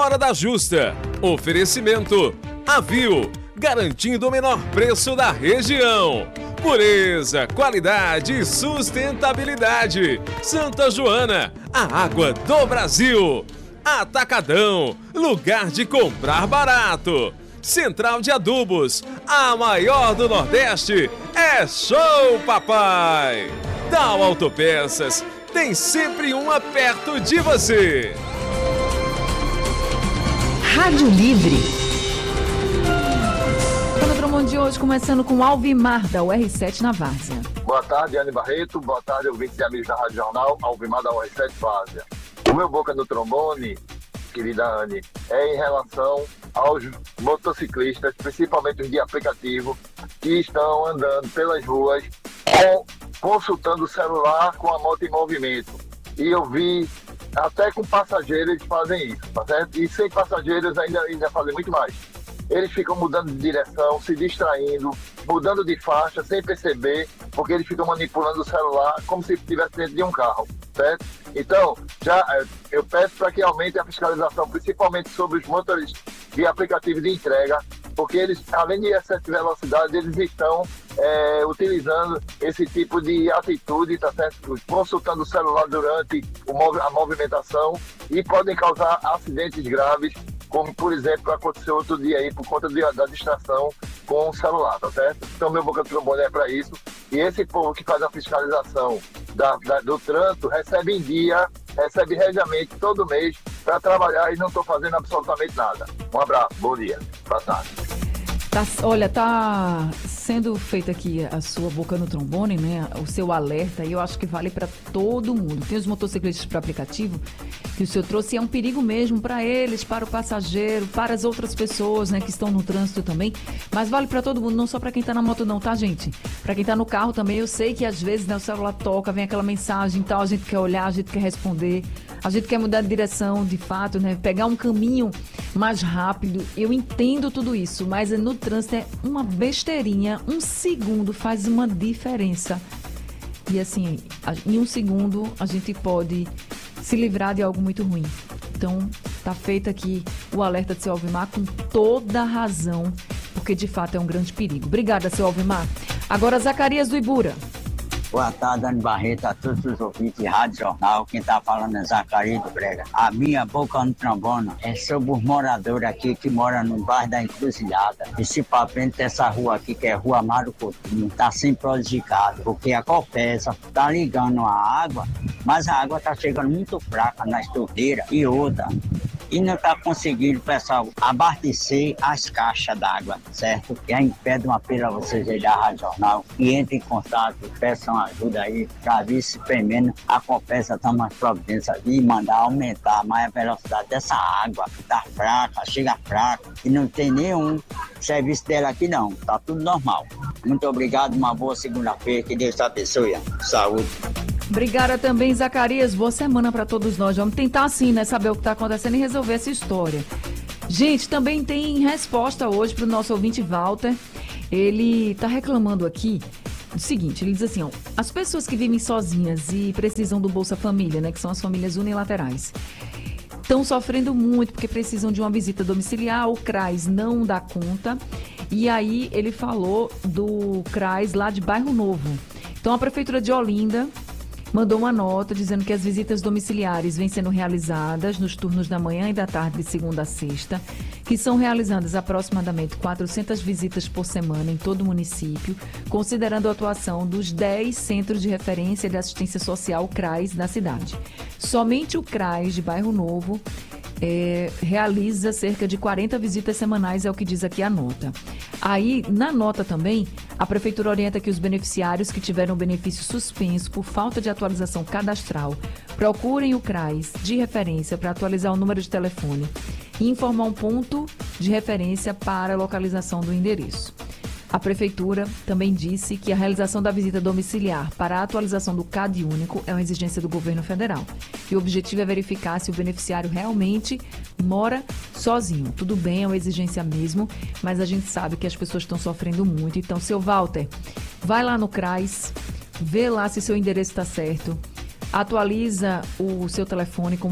hora da justa. Oferecimento Avil, garantindo o menor preço da região. Pureza, qualidade e sustentabilidade. Santa Joana, a água do Brasil. Atacadão, lugar de comprar barato. Central de Adubos, a maior do Nordeste. É show, papai! Dal Autopeças, tem sempre uma perto de você. Rádio Livre. No Drummond de hoje, começando com Alvimar, da UR7 na Várzea. Boa tarde, Anne Barreto. Boa tarde, ouvintes e amigos da Rádio Jornal. Alvimar da UR7 Várzea. O meu boca no trombone, querida Anne, é em relação aos motociclistas, principalmente os de aplicativo, que estão andando pelas ruas consultando o celular com a moto em movimento. E eu vi, até com passageiros eles fazem isso, tá certo? E sem passageiros ainda fazem muito mais. Eles ficam mudando de direção, se distraindo, mudando de faixa sem perceber, porque eles ficam manipulando o celular como se estivesse dentro de um carro, certo? Então, eu peço para que aumente a fiscalização, principalmente sobre os motoristas de aplicativo de entrega, porque eles, além de excesso de velocidade, eles estão utilizando esse tipo de atitude, tá certo? Consultando o celular durante a movimentação e podem causar acidentes graves, como, por exemplo, aconteceu outro dia aí, por conta da distração com o celular, tá certo? Então, meu boca de trombone é para isso. E esse povo que faz a fiscalização do trânsito recebe em dia, recebe regiamente todo mês para trabalhar e não estou fazendo absolutamente nada. Um abraço, bom dia, boa tarde. Olha, tá sendo feita aqui a sua boca no trombone, né? O seu alerta, e eu acho que vale para todo mundo. Tem os motociclistas para aplicativo que o senhor trouxe, e é um perigo mesmo para eles, para o passageiro, para as outras pessoas, né, que estão no trânsito também. Mas vale para todo mundo, não só para quem tá na moto não, tá, gente? Para quem tá no carro também, eu sei que às vezes, né, o celular toca, vem aquela mensagem e tal, a gente quer olhar, a gente quer responder, a gente quer mudar de direção, de fato, né? Pegar um caminho mais rápido. Eu entendo tudo isso, mas no trânsito é uma besteirinha. Um segundo faz uma diferença. E assim, em um segundo a gente pode se livrar de algo muito ruim. Então, tá feito aqui o alerta de seu Alvimar com toda a razão, porque de fato é um grande perigo. Obrigada, seu Alvimar. Agora, Zacarias do Ibura. Boa tarde, Anne Barreto, a todos os ouvintes de Rádio Jornal. Quem está falando é Zacarias do Brega. A minha boca no trombone é sobre os moradores aqui que moram no bairro da Encruzilhada. Principalmente essa rua aqui, que é a Rua Mário Coutinho, está sempre prejudicado, porque a Copesa está ligando a água, mas a água está chegando muito fraca nas torneiras e outra. E não está conseguindo, pessoal, abastecer as caixas d'água, certo? E aí pede um apelo a vocês aí da Rádio Jornal e entre em contato, peçam ajuda aí para ver se pelo menos a Copesa toma providência de mandar aumentar mais a velocidade dessa água, que está fraca, chega fraca e não tem nenhum serviço dela aqui não, tá tudo normal. Muito obrigado, uma boa segunda-feira, que Deus te abençoe. Saúde. Obrigada também, Zacarias. Boa semana para todos nós. Vamos tentar, assim, né, saber o que está acontecendo e resolver essa história. Gente, também tem resposta hoje para o nosso ouvinte Walter. Ele está reclamando aqui do seguinte, ele diz assim, ó, as pessoas que vivem sozinhas e precisam do Bolsa Família, né, que são as famílias unilaterais, estão sofrendo muito porque precisam de uma visita domiciliar, o CRAS não dá conta. E aí ele falou do CRAS lá de Bairro Novo. Então a Prefeitura de Olinda mandou uma nota dizendo que as visitas domiciliares vêm sendo realizadas nos turnos da manhã e da tarde de segunda a sexta, que são realizadas aproximadamente 400 visitas por semana em todo o município, considerando a atuação dos 10 centros de referência de assistência social CRAS da cidade. Somente o CRAS de Bairro Novo realiza cerca de 40 visitas semanais, é o que diz aqui a nota. Aí, na nota também, a Prefeitura orienta que os beneficiários que tiveram o benefício suspenso por falta de atualização cadastral procurem o CRAS de referência para atualizar o número de telefone e informar um ponto de referência para a localização do endereço. A Prefeitura também disse que a realização da visita domiciliar para a atualização do CAD único é uma exigência do governo federal. E o objetivo é verificar se o beneficiário realmente mora sozinho. Tudo bem, é uma exigência mesmo, mas a gente sabe que as pessoas estão sofrendo muito. Então, seu Walter, vai lá no CRAS, vê lá se seu endereço está certo, atualiza o seu telefone com